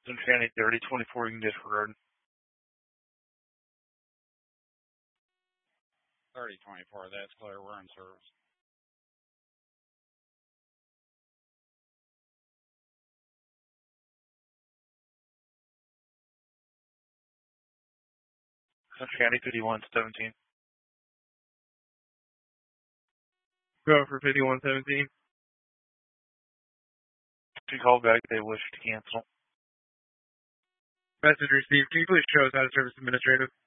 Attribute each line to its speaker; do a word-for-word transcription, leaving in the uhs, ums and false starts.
Speaker 1: Cincinnati thirty twenty-four, you can disregard.
Speaker 2: thirty twenty-four, that's clear. We're in service.
Speaker 1: Cincinnati fifty-one seventeen.
Speaker 3: Go for fifty-one seventeen.
Speaker 1: She called back, they wish to cancel.
Speaker 3: Message received. Can you please show us how to service administrative?